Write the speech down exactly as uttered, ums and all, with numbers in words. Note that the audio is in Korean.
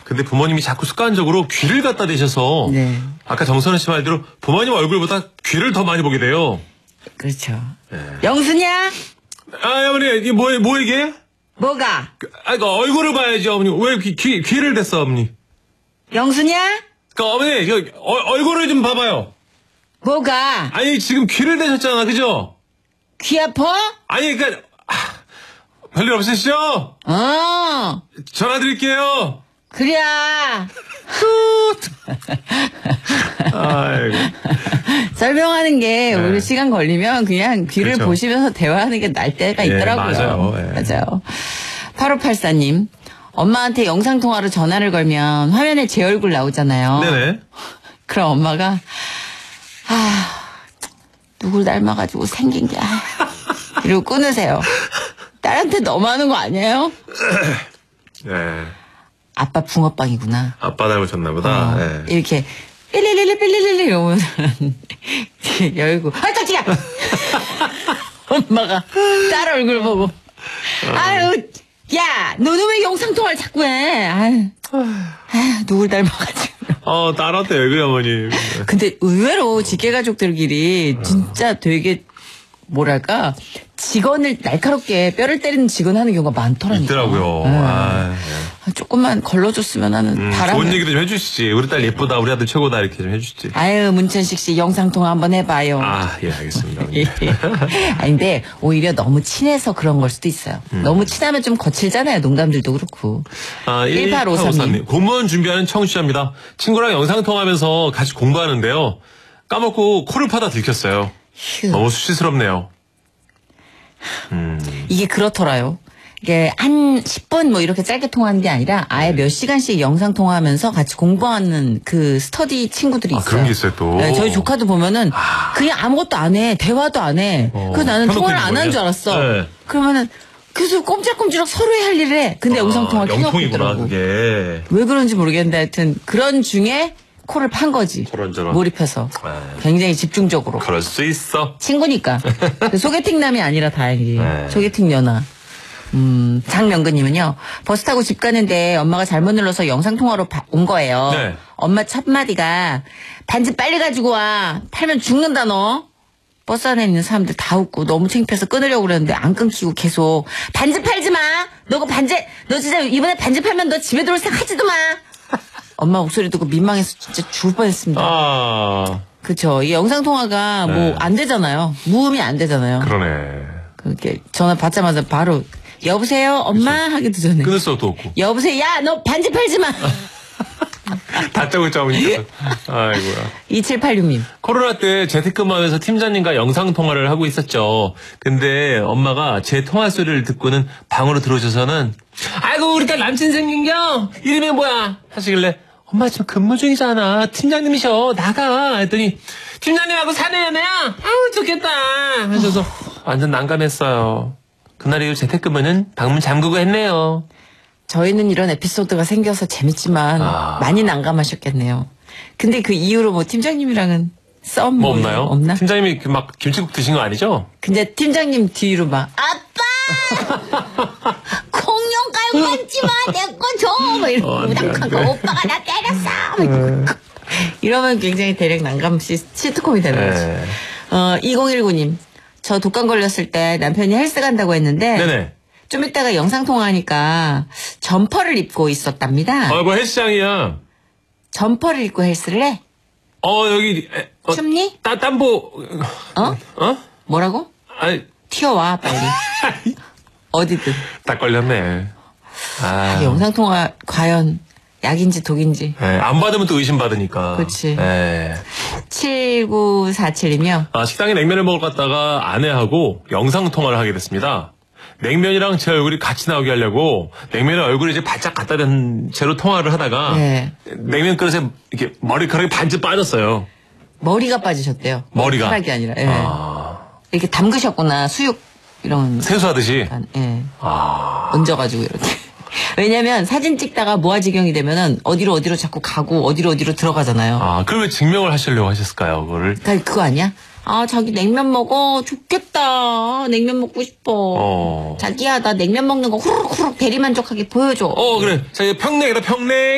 근데 부모님이 자꾸 습관적으로 귀를 갖다 대셔서 네. 아까 정선우 씨 말대로 부모님 얼굴보다 귀를 더 많이 보게 돼요. 그렇죠. 네. 영수냐? 아, 어머니, 이게 뭐, 뭐 이게? 뭐가? 아, 그 얼굴을 봐야지, 어머니. 왜 귀, 귀, 귀를 댔어, 어머니? 영수냐? 그, 어머니, 저, 어, 얼굴을 좀 봐봐요. 뭐가? 아니, 지금 귀를 대셨잖아, 그죠? 귀 아파? 아니, 그니까, 아, 별일 없으시죠? 어. 전화 드릴게요. 그래. 아이고. 설명하는 게 네. 우리 시간 걸리면 그냥 귀를 그렇죠. 보시면서 대화하는 게 날 때가 예, 있더라고요. 맞아요. 예. 맞아요. 팔오팔사 님. 엄마한테 영상통화로 전화를 걸면 화면에 제 얼굴 나오잖아요. 네네. 그럼 엄마가 아 누굴 닮아가지고 생긴 게 아, 이러고 끊으세요. 딸한테 너무하는 거 아니에요? 네. 아빠 붕어빵이구나. 아빠 닮으셨나 보다. 어, 네. 이렇게 삐리리리 삐리리리 이러면 열고 아 깜짝이야. 엄마가 딸 얼굴 보고 어. 아유 야 너는 왜 영상통화를 자꾸 해. 아유, 아유 누굴 닮아가지고. 어, 딸한테 왜 그래, 어머니. 근데 의외로 직계가족들끼리 진짜 되게 뭐랄까 직원을 날카롭게 뼈를 때리는 직원 하는 경우가 많더라니까. 있더라고요. 네. 아, 조금만 걸러줬으면 하는 음, 바람. 좋은 얘기도 좀 해주시지. 우리 딸 예쁘다, 우리 아들 최고다, 이렇게 좀 해주시지. 아유 문천식 씨 영상통화 한번 해봐요. 아, 예, 알겠습니다. 아니 근데 오히려 너무 친해서 그런 걸 수도 있어요. 음. 너무 친하면 좀 거칠잖아요. 농담들도 그렇고. 아, 일팔오삼 님. 공무원 준비하는 청취자입니다. 친구랑 영상통화하면서 같이 공부하는데요. 까먹고 코를 파다 들켰어요. 휴. 너무 수치스럽네요. 음. 이게 그렇더라요. 이게 한 십 분 뭐 이렇게 짧게 통화하는 게 아니라 아예 몇 시간씩 영상 통화하면서 같이 공부하는 그 스터디 친구들이 아, 있어요. 그런 게 있어요, 또. 네, 저희 조카도 보면은 아. 그냥 아무것도 안 해. 대화도 안 해. 어, 그래서 나는 켜놓고 통화를 있는 안 하는 거예요? 줄 알았어. 네. 그러면은 계속 꼼지락꼼지락 서로의 할 일을 해. 근데 영상 통화를 켜놓고 영통이구나, 있더라고. 그게. 왜 그런지 모르겠는데 하여튼 그런 중에 코를 판 거지. 저런, 저런. 몰입해서. 네. 굉장히 집중적으로. 그럴 수 있어. 친구니까. 소개팅남이 아니라 다행히. 네. 소개팅 연하. 음, 장명근님은요. 버스 타고 집 가는데 엄마가 잘못 눌러서 영상통화로 바- 온 거예요. 네. 엄마 첫 마디가 반지 빨리 가지고 와. 팔면 죽는다 너. 버스 안에 있는 사람들 다 웃고 너무 창피해서 끊으려고 그랬는데 안 끊기고 계속 반지 팔지 마. 너가 반지 너 진짜 이번에 반지 팔면 너 집에 들어올 생각 하지도 마. 엄마 목소리 듣고 민망해서 진짜 죽을 뻔했습니다. 아, 그쵸. 이 영상통화가 네. 뭐 안 되잖아요. 무음이 안 되잖아요. 그러네. 그렇게 전화 받자마자 바로 여보세요 엄마 하기도 전에 끊을 수도 없고. 여보세요 야 너 반지 팔지 마. 다짜고짜 오니까. 아이고야. 이칠팔육 님. 코로나 때 재택근무하면서 팀장님과 영상통화를 하고 있었죠. 근데 엄마가 제 통화 소리를 듣고는 방으로 들어오셔서는 아이고 우리 딸 남친 생긴겨? 이름이 뭐야? 하시길래 엄마 지금 근무 중이잖아. 팀장님이셔. 나가. 했더니 팀장님하고 사내 연애야? 아우 좋겠다. 하셔서 완전 난감했어요. 그날 이후 재택근무는 방문 잠그고 했네요. 저희는 이런 에피소드가 생겨서 재밌지만 아. 많이 난감하셨겠네요. 근데 그 이후로 뭐 팀장님이랑은 썸 뭐 뭐 없나요? 없나? 팀장님이 그막 김치국 드신 거 아니죠? 근데 팀장님 뒤로 막 아빠 공룡 깔고 앉지 마 내 거 줘. 막 이러고 어, 안 돼, 안 우당하고 돼. 오빠가 나 때렸어. 막 이러고. 이러면 굉장히 대략 난감 시, 시트콤이 되는 거죠. 네. 어, 이공일구 님. 저 독감 걸렸을 때 남편이 헬스 간다고 했는데 네네. 좀 이따가 영상통화하니까 점퍼를 입고 있었답니다. 어, 뭐 헬스장이야. 점퍼를 입고 헬스를 해? 어, 여기, 에, 어, 춥니? 따, 땀보, 어? 어? 뭐라고? 아니, 튀어와 빨리. 어디든. 딱 걸렸네. 아. 영상통화 과연 약인지 독인지. 예, 안 받으면 또 의심받으니까. 그치. 예. 칠구사칠이며 아, 식당에 냉면을 먹으러 갔다가 아내하고 영상통화를 하게 됐습니다. 냉면이랑 제 얼굴이 같이 나오게 하려고 냉면을 얼굴에 이제 바짝 갖다 댄 채로 통화를 하다가 네. 냉면 그릇에 이렇게 머리카락이 반쯤 빠졌어요. 머리가 빠지셨대요. 머리가. 머리카락이 아니라. 예. 아, 이렇게 담그셨구나. 수육 이런. 세수하듯이. 약간, 예. 아, 얹어가지고 이렇게. 왜냐면 사진 찍다가 모아지경이 되면은 어디로 어디로 자꾸 가고 어디로 어디로 들어가잖아요. 아, 그걸 왜 증명을 하시려고 하셨을까요, 그거를? 그러니까 그거 아니야? 아 자기 냉면 먹어 좋겠다. 냉면 먹고 싶어. 어. 자기야 나 냉면 먹는 거 후루룩 후루룩 대리만족하게 보여줘. 어, 그래. 자, 이제 평냉이다, 평냉.